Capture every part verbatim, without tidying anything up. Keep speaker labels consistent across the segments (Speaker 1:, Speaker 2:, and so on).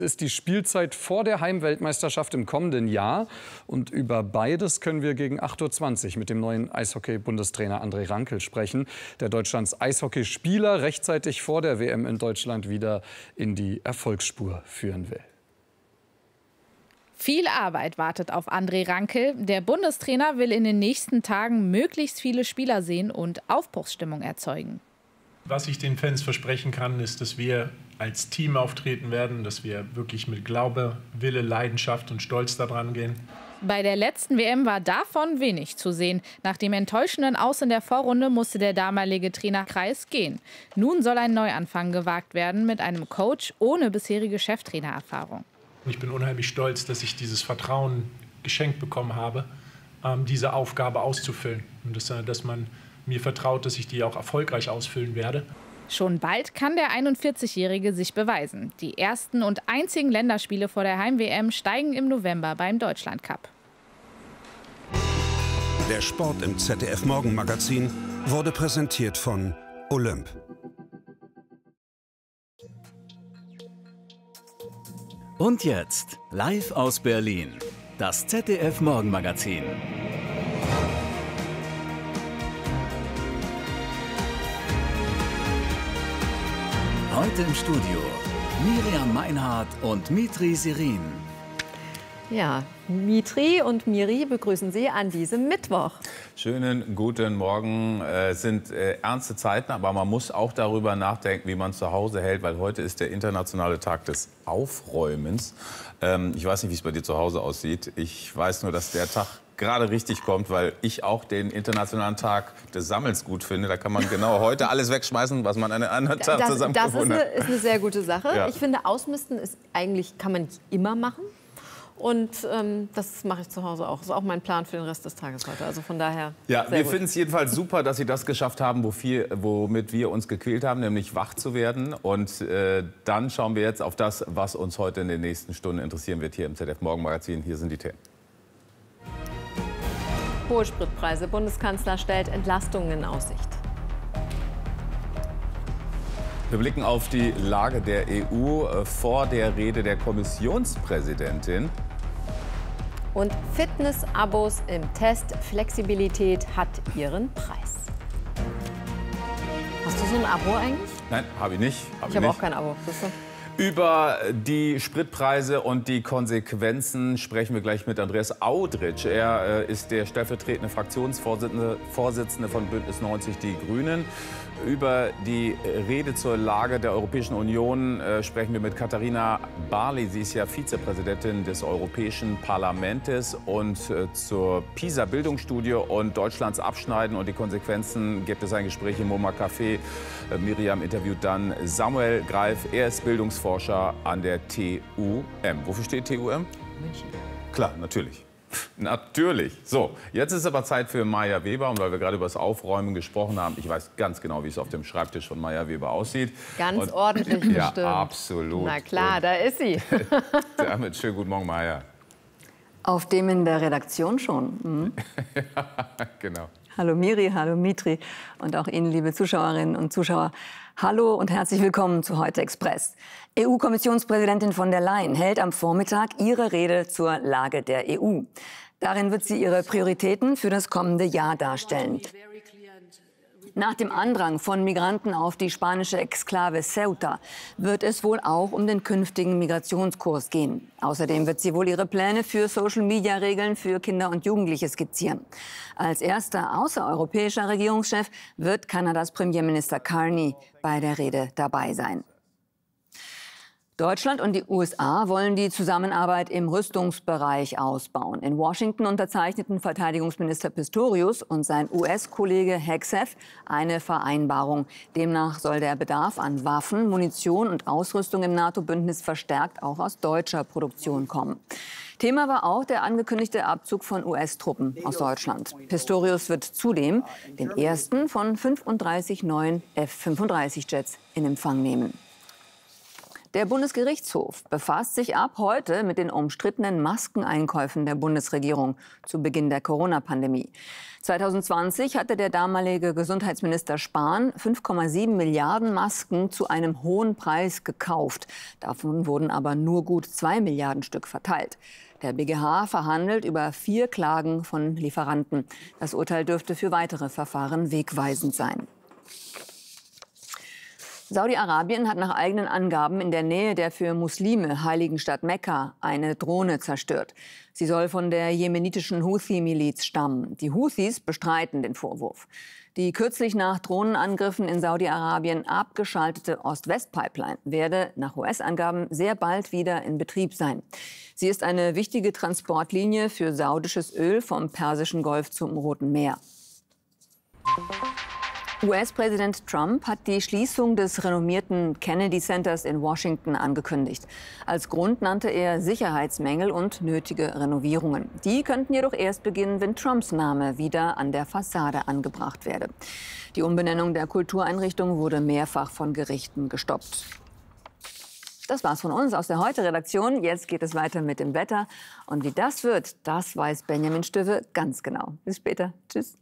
Speaker 1: Ist die Spielzeit vor der Heimweltmeisterschaft im kommenden Jahr. Und über beides können wir gegen acht Uhr zwanzig mit dem neuen Eishockey-Bundestrainer André Rankel sprechen, der Deutschlands Eishockeyspieler rechtzeitig vor der W M in Deutschland wieder in die Erfolgsspur führen will.
Speaker 2: Viel Arbeit wartet auf André Rankel. Der Bundestrainer will in den nächsten Tagen möglichst viele Spieler sehen und Aufbruchsstimmung erzeugen.
Speaker 3: Was ich den Fans versprechen kann, ist, dass wir als Team auftreten werden, dass wir wirklich mit Glaube, Wille, Leidenschaft und Stolz daran gehen.
Speaker 2: Bei der letzten W M war davon wenig zu sehen. Nach dem enttäuschenden Aus in der Vorrunde musste der damalige Trainer Kreis gehen. Nun soll ein Neuanfang gewagt werden mit einem Coach ohne bisherige Cheftrainererfahrung.
Speaker 3: Ich bin unheimlich stolz, dass ich dieses Vertrauen geschenkt bekommen habe, diese Aufgabe auszufüllen. Und dass, dass man mir vertraut, dass ich die auch erfolgreich ausfüllen werde.
Speaker 2: Schon bald kann der einundvierzigjährige sich beweisen. Die ersten und einzigen Länderspiele vor der Heim-W M steigen im November beim Deutschlandcup.
Speaker 4: Der Sport im Z D F-Morgenmagazin wurde präsentiert von Olymp.
Speaker 5: Und jetzt, live aus Berlin, das Z D F-Morgenmagazin. Heute im Studio Miriam Meinhardt und Mitri Sirin.
Speaker 6: Ja, Mitri und Miri begrüßen Sie an diesem Mittwoch.
Speaker 7: Schönen guten Morgen. Es sind äh, ernste Zeiten, aber man muss auch darüber nachdenken, wie man zu Hause hält, weil heute ist der internationale Tag des Aufräumens. Ähm, ich weiß nicht, wie es bei dir zu Hause aussieht. Ich weiß nur, dass der Tag gerade richtig kommt, weil ich auch den internationalen Tag des Sammelns gut finde. Da kann man genau heute alles wegschmeißen, was man an einem anderen Tag
Speaker 6: das,
Speaker 7: zusammengefunden hat.
Speaker 6: Das ist eine, ist eine sehr gute Sache.
Speaker 7: Ja.
Speaker 6: Ich finde, Ausmisten ist eigentlich, kann man nicht immer machen. Und ähm, das mache ich zu Hause auch. Das ist auch mein Plan für den Rest des Tages heute. Also von daher.
Speaker 7: Ja, wir finden es jedenfalls super, dass Sie das geschafft haben, wofür, womit wir uns gequält haben, nämlich wach zu werden. Und äh, dann schauen wir jetzt auf das, was uns heute in den nächsten Stunden interessieren wird hier im Z D F-Morgenmagazin. Hier sind die Themen.
Speaker 6: Hohe Spritpreise. Bundeskanzler stellt Entlastungen in Aussicht.
Speaker 7: Wir blicken auf die Lage der E U vor der Rede der Kommissionspräsidentin.
Speaker 6: Und Fitness-Abos im Test. Flexibilität hat ihren Preis. Hast du so ein Abo eigentlich?
Speaker 7: Nein, habe ich nicht. Hab
Speaker 6: ich habe
Speaker 7: nicht.
Speaker 6: auch kein Abo.
Speaker 7: Über die Spritpreise und die Konsequenzen sprechen wir gleich mit Andreas Audrich. Er äh, ist der stellvertretende Fraktionsvorsitzende Vorsitzende von Bündnis neunzig Die Grünen. Über die Rede zur Lage der Europäischen Union äh, sprechen wir mit Katharina Barley. Sie ist ja Vizepräsidentin des Europäischen Parlaments. Und äh, zur PISA-Bildungsstudie und Deutschlands Abschneiden und die Konsequenzen gibt es ein Gespräch im MoMA Café. Äh, Miriam interviewt dann Samuel Greif. Er ist Bildungsforscher an der T U M. Wofür steht T U M?
Speaker 6: München.
Speaker 7: Klar, natürlich. Natürlich. So, jetzt ist aber Zeit für Maja Weber. Und weil wir gerade über das Aufräumen gesprochen haben, ich weiß ganz genau, wie es auf dem Schreibtisch von Maja Weber aussieht.
Speaker 6: Ganz
Speaker 7: Und,
Speaker 6: ordentlich bestimmt.
Speaker 7: Ja, absolut.
Speaker 6: Na klar,
Speaker 7: Und
Speaker 6: da ist sie.
Speaker 7: damit schönen guten Morgen, Maja.
Speaker 8: Auf dem in der Redaktion schon. Mhm.
Speaker 7: Ja, genau.
Speaker 8: Hallo Miri, hallo Mitri und auch Ihnen, liebe Zuschauerinnen und Zuschauer. Hallo und herzlich willkommen zu Heute Express. E U-Kommissionspräsidentin von der Leyen hält am Vormittag ihre Rede zur Lage der E U. Darin wird sie ihre Prioritäten für das kommende Jahr darstellen. Nach dem Andrang von Migranten auf die spanische Exklave Ceuta wird es wohl auch um den künftigen Migrationskurs gehen. Außerdem wird sie wohl ihre Pläne für Social-Media-Regeln für Kinder und Jugendliche skizzieren. Als erster außereuropäischer Regierungschef wird Kanadas Premierminister Carney bei der Rede dabei sein. Deutschland und die U S A wollen die Zusammenarbeit im Rüstungsbereich ausbauen. In Washington unterzeichneten Verteidigungsminister Pistorius und sein U S-Kollege Hegseth eine Vereinbarung. Demnach soll der Bedarf an Waffen, Munition und Ausrüstung im NATO-Bündnis verstärkt auch aus deutscher Produktion kommen. Thema war auch der angekündigte Abzug von U S-Truppen aus Deutschland. Pistorius wird zudem den ersten von fünfunddreißig neuen F fünfunddreißig Jets in Empfang nehmen. Der Bundesgerichtshof befasst sich ab heute mit den umstrittenen Maskeneinkäufen der Bundesregierung zu Beginn der Corona-Pandemie. zwanzig zwanzig hatte der damalige Gesundheitsminister Spahn fünf Komma sieben Milliarden Masken zu einem hohen Preis gekauft. Davon wurden aber nur gut zwei Milliarden Stück verteilt. Der B G H verhandelt über vier Klagen von Lieferanten. Das Urteil dürfte für weitere Verfahren wegweisend sein. Saudi-Arabien hat nach eigenen Angaben in der Nähe der für Muslime heiligen Stadt Mekka eine Drohne zerstört. Sie soll von der jemenitischen Houthi-Miliz stammen. Die Houthis bestreiten den Vorwurf. Die kürzlich nach Drohnenangriffen in Saudi-Arabien abgeschaltete Ost-West-Pipeline werde nach U S-Angaben sehr bald wieder in Betrieb sein. Sie ist eine wichtige Transportlinie für saudisches Öl vom Persischen Golf zum Roten Meer. U S-Präsident Trump hat die Schließung des renommierten Kennedy Centers in Washington angekündigt. Als Grund nannte er Sicherheitsmängel und nötige Renovierungen. Die könnten jedoch erst beginnen, wenn Trumps Name wieder an der Fassade angebracht werde. Die Umbenennung der Kultureinrichtung wurde mehrfach von Gerichten gestoppt. Das war's von uns aus der Heute-Redaktion. Jetzt geht es weiter mit dem Wetter. Und wie das wird, das weiß Benjamin Stöwe ganz genau. Bis später. Tschüss.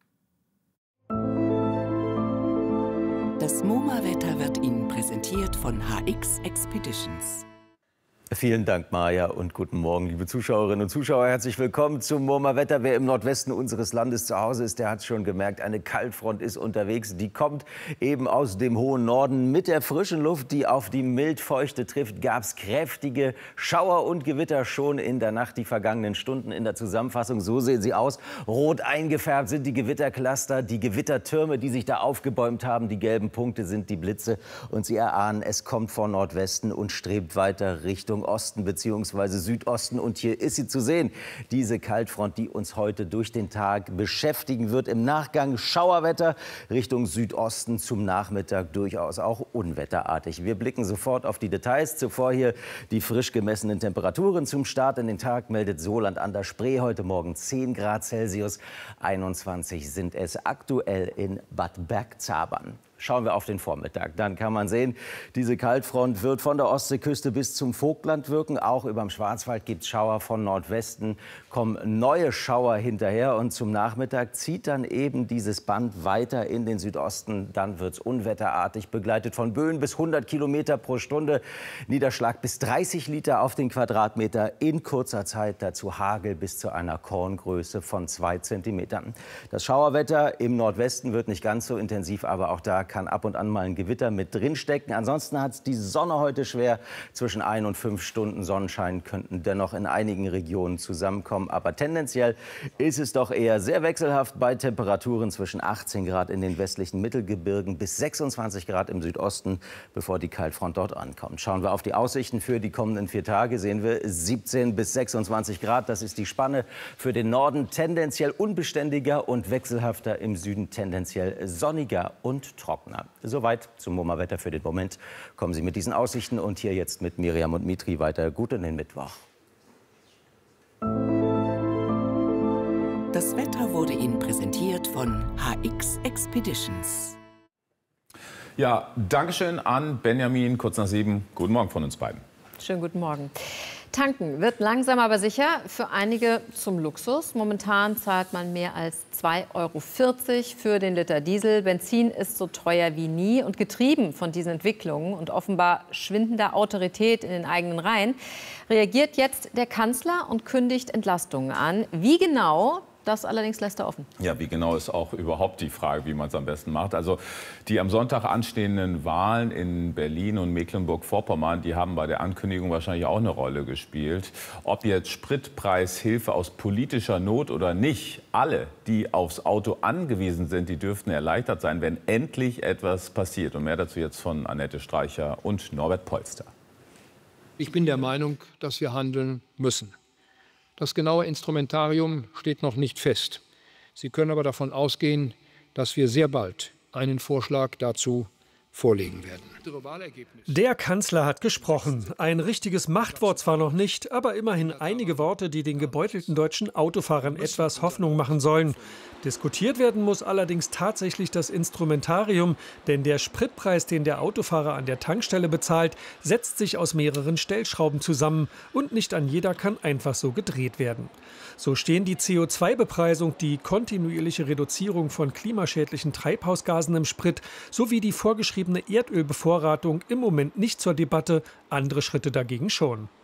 Speaker 9: Das MoMA-Wetter wird Ihnen präsentiert von H X Expeditions.
Speaker 10: Vielen Dank, Maja, und guten Morgen, liebe Zuschauerinnen und Zuschauer. Herzlich willkommen zum MoMA-Wetter. Wer im Nordwesten unseres Landes zu Hause ist, der hat es schon gemerkt, eine Kaltfront ist unterwegs. Die kommt eben aus dem hohen Norden. Mit der frischen Luft, die auf die mild-feuchte trifft, gab es kräftige Schauer und Gewitter schon in der Nacht, die vergangenen Stunden. In der Zusammenfassung, so sehen sie aus. Rot eingefärbt sind die Gewittercluster, die Gewittertürme, die sich da aufgebäumt haben. Die gelben Punkte sind die Blitze. Und Sie erahnen, es kommt von Nordwesten und strebt weiter Richtung Osten bzw. Südosten. Und hier ist sie zu sehen, diese Kaltfront, die uns heute durch den Tag beschäftigen wird. Im Nachgang Schauerwetter Richtung Südosten, zum Nachmittag durchaus auch unwetterartig. Wir blicken sofort auf die Details. Zuvor hier die frisch gemessenen Temperaturen zum Start in den Tag, meldet Soland an der Spree. Heute Morgen zehn Grad Celsius, einundzwanzig sind es aktuell in Bad Bergzabern. Schauen wir auf den Vormittag. Dann kann man sehen, diese Kaltfront wird von der Ostseeküste bis zum Vogtland wirken. Auch über dem Schwarzwald gibt es Schauer. Von Nordwesten kommen neue Schauer hinterher. Und zum Nachmittag zieht dann eben dieses Band weiter in den Südosten. Dann wird es unwetterartig, begleitet von Böen bis hundert Kilometer pro Stunde. Niederschlag bis dreißig Liter auf den Quadratmeter in kurzer Zeit. Dazu Hagel bis zu einer Korngröße von zwei Zentimetern. Das Schauerwetter im Nordwesten wird nicht ganz so intensiv, aber auch da kann ab und an mal ein Gewitter mit drin stecken. Ansonsten hat es die Sonne heute schwer. Zwischen ein und fünf Stunden Sonnenschein könnten dennoch in einigen Regionen zusammenkommen. Aber tendenziell ist es doch eher sehr wechselhaft bei Temperaturen zwischen achtzehn Grad in den westlichen Mittelgebirgen bis sechsundzwanzig Grad im Südosten, bevor die Kaltfront dort ankommt. Schauen wir auf die Aussichten für die kommenden vier Tage, sehen wir siebzehn bis sechsundzwanzig Grad. Das ist die Spanne für den Norden, tendenziell unbeständiger und wechselhafter, im Süden tendenziell sonniger und trocken. Soweit zum MoMA-Wetter für den Moment. Kommen Sie mit diesen Aussichten und hier jetzt mit Miriam und Mitri weiter. Gut in den Mittwoch.
Speaker 9: Das Wetter wurde Ihnen präsentiert von H X Expeditions.
Speaker 7: Ja, Dankeschön an Benjamin. Kurz nach sieben. Guten Morgen von uns beiden.
Speaker 6: Schönen guten Morgen. Tanken wird langsam aber sicher für einige zum Luxus. Momentan zahlt man mehr als zwei Euro vierzig für den Liter Diesel. Benzin ist so teuer wie nie. Und getrieben von diesen Entwicklungen und offenbar schwindender Autorität in den eigenen Reihen, reagiert jetzt der Kanzler und kündigt Entlastungen an. Wie genau? Das allerdings lässt er offen.
Speaker 7: Ja, wie genau ist auch überhaupt die Frage, wie man es am besten macht. Also die am Sonntag anstehenden Wahlen in Berlin und Mecklenburg-Vorpommern, die haben bei der Ankündigung wahrscheinlich auch eine Rolle gespielt. Ob jetzt Spritpreishilfe aus politischer Not oder nicht, alle, die aufs Auto angewiesen sind, die dürften erleichtert sein, wenn endlich etwas passiert. Und mehr dazu jetzt von Annette Streicher und Norbert Polster.
Speaker 11: Ich bin der Meinung, dass wir handeln müssen. Das genaue Instrumentarium steht noch nicht fest. Sie können aber davon ausgehen, dass wir sehr bald einen Vorschlag dazu vorlegen werden.
Speaker 12: Der Kanzler hat gesprochen. Ein richtiges Machtwort zwar noch nicht, aber immerhin einige Worte, die den gebeutelten deutschen Autofahrern etwas Hoffnung machen sollen. Diskutiert werden muss allerdings tatsächlich das Instrumentarium, denn der Spritpreis, den der Autofahrer an der Tankstelle bezahlt, setzt sich aus mehreren Stellschrauben zusammen und nicht an jeder kann einfach so gedreht werden. So stehen die C O zwei Bepreisung, die kontinuierliche Reduzierung von klimaschädlichen Treibhausgasen im Sprit sowie die vorgeschriebene Erdölbevorratung im Moment nicht zur Debatte, andere Schritte dagegen schon.